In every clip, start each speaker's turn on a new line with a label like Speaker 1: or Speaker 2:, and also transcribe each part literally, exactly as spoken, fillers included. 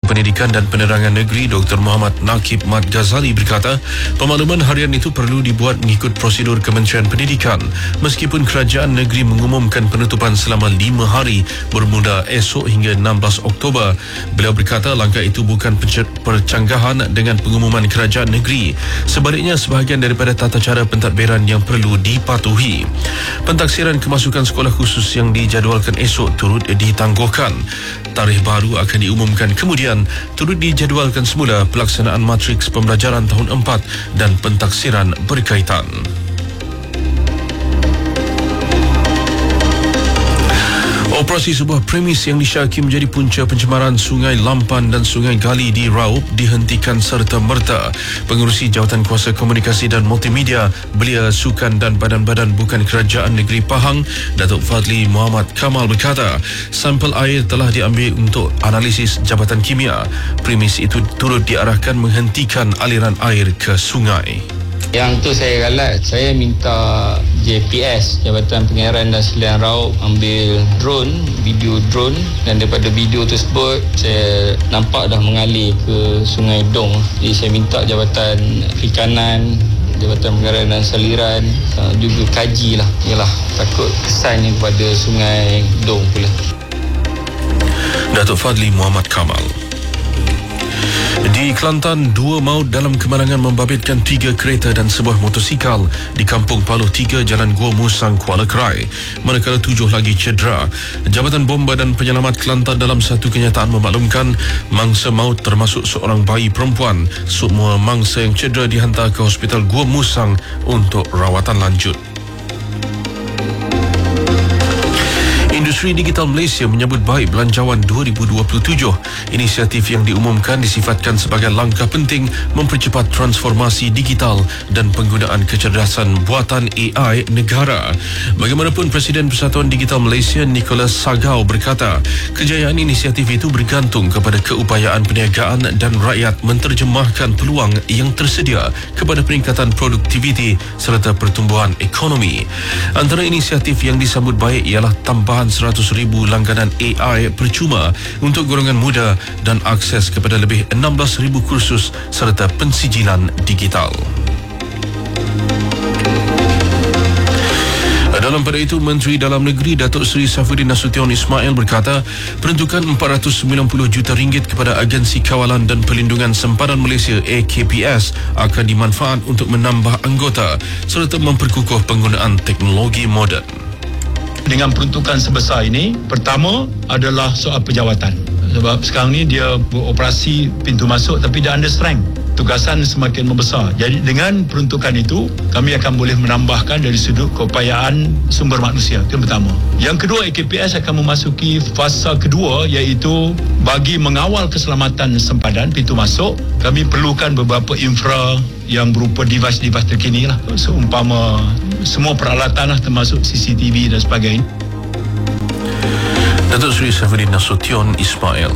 Speaker 1: Pendidikan dan Penerangan Negeri Doktor Muhammad Nakib Mat Ghazali berkata, pemakluman harian itu perlu dibuat mengikut prosedur Kementerian Pendidikan meskipun kerajaan negeri mengumumkan penutupan selama lima hari bermula esok hingga enam belas Oktober. Beliau berkata langkah itu bukan percanggahan dengan pengumuman kerajaan negeri. Sebaliknya, sebahagian daripada tata cara pentadbiran yang perlu dipatuhi. Pentaksiran kemasukan sekolah khusus yang dijadualkan esok turut ditangguhkan. Tarikh baru akan diumumkan kemudian. Turut dijadualkan semula pelaksanaan matriks pembelajaran tahun empat dan pentaksiran berkaitan. Operasi sebuah premis yang disyaki menjadi punca pencemaran Sungai Lampan dan Sungai Gali di Raub dihentikan serta-merta. Pengerusi Jawatan Kuasa Komunikasi dan Multimedia, Belia Sukan dan Badan-Badan Bukan Kerajaan Negeri Pahang, Datuk Fadli Muhammad Kamal berkata, sampel air telah diambil untuk analisis Jabatan Kimia. Premis itu turut diarahkan menghentikan aliran air ke sungai.
Speaker 2: Yang tu saya galat, saya minta J P S, Jabatan Pengayaran dan Selian Raub, ambil drone, video drone, dan daripada video tersebut saya nampak dah mengalir ke Sungai Dong. Jadi saya minta Jabatan Perikanan, Jabatan Pengayaran dan Saliran uh, juga kajilah. Yalah, takut kesannya kepada Sungai Dong pula.
Speaker 1: Datuk Fadli Muhammad Kamal. Di Kelantan, dua maut dalam kemalangan membabitkan tiga kereta dan sebuah motosikal di Kampung Paluh tiga, Jalan Gua Musang, Kuala Krai. Manakala tujuh lagi cedera. Jabatan Bomba dan Penyelamat Kelantan dalam satu kenyataan memaklumkan mangsa maut termasuk seorang bayi perempuan. Semua mangsa yang cedera dihantar ke Hospital Gua Musang untuk rawatan lanjut. Industri Digital Malaysia menyambut baik Belanjawan dua ribu dua puluh tujuh. Inisiatif yang diumumkan disifatkan sebagai langkah penting mempercepat transformasi digital dan penggunaan kecerdasan buatan A I negara. Bagaimanapun, Presiden Persatuan Digital Malaysia Nicholas Sagau berkata, kejayaan inisiatif itu bergantung kepada keupayaan perniagaan dan rakyat menterjemahkan peluang yang tersedia kepada peningkatan produktiviti serta pertumbuhan ekonomi. Antara inisiatif yang disambut baik ialah tambahan seratus ribu langganan A I percuma untuk golongan muda dan akses kepada lebih enam belas ribu kursus serta pensijilan digital. Dalam pada itu, Menteri Dalam Negeri Datuk Seri Saifuddin Nasution Ismail berkata, peruntukan empat ratus sembilan puluh juta ringgit kepada Agensi Kawalan dan Perlindungan Sempadan Malaysia A K P S akan dimanfaat untuk menambah anggota serta memperkukuh penggunaan teknologi moden.
Speaker 3: Dengan peruntukan sebesar ini, pertama adalah soal pejawatan. Sebab sekarang ni dia beroperasi pintu masuk tapi dia under strength. Tugasan semakin membesar. Jadi dengan peruntukan itu, kami akan boleh menambahkan dari sudut keupayaan sumber manusia. Itu yang pertama. Yang kedua, A K P S akan memasuki fasa kedua, iaitu bagi mengawal keselamatan sempadan pintu masuk, kami perlukan beberapa infra yang berupa device-device terkini lah. Seumpama semua peralatan lah, termasuk C C T V dan sebagainya.
Speaker 1: Datuk Seri Saifuddin Nasution Ismail.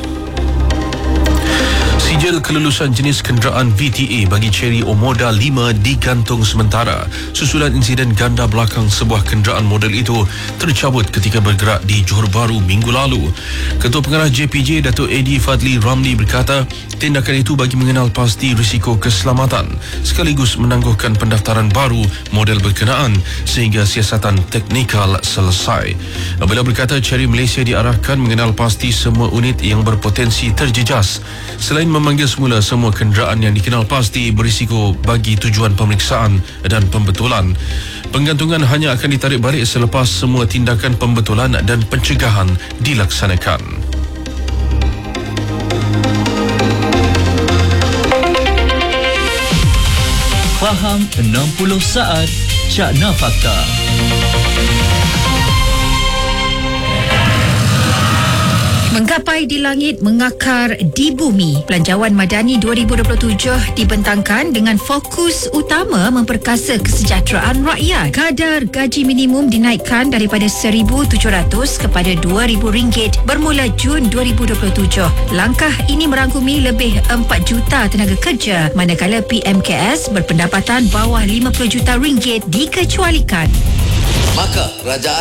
Speaker 1: Sijil kelulusan jenis kenderaan V T A bagi Chery Omoda lima digantung sementara susulan insiden ganda belakang sebuah kenderaan model itu tercabut ketika bergerak di Johor Bahru minggu lalu. Ketua Pengarah J P J Datuk Eddie Fadli Ramli berkata, tindakan itu bagi mengenal pasti risiko keselamatan sekaligus menangguhkan pendaftaran baru model berkenaan sehingga siasatan teknikal selesai. Beliau berkata Chery Malaysia diarahkan mengenal pasti semua unit yang berpotensi terjejas. Selain memanggil semula semua kenderaan yang dikenal pasti berisiko bagi tujuan pemeriksaan dan pembetulan, penggantungan hanya akan ditarik balik selepas semua tindakan pembetulan dan pencegahan dilaksanakan.
Speaker 4: Faham enam puluh saat Cakna Fakta.
Speaker 5: Menggapai di langit, mengakar di bumi. Belanjawan Madani dua ribu dua puluh tujuh dibentangkan dengan fokus utama memperkasa kesejahteraan rakyat. Kadar gaji minimum dinaikkan daripada seribu tujuh ratus kepada dua ribu ringgit bermula Jun dua ribu dua puluh tujuh. Langkah ini merangkumi lebih empat juta tenaga kerja, manakala P M K S berpendapatan bawah lima puluh juta ringgit dikecualikan.
Speaker 6: Maka kerajaan